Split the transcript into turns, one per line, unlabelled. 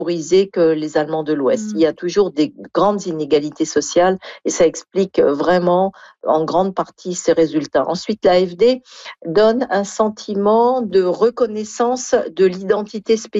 favorisés que les Allemands de l'Ouest. Il y a toujours des grandes inégalités sociales et ça explique vraiment en grande partie ces résultats. Ensuite, l'AfD donne un sentiment de reconnaissance de l'identité spécifique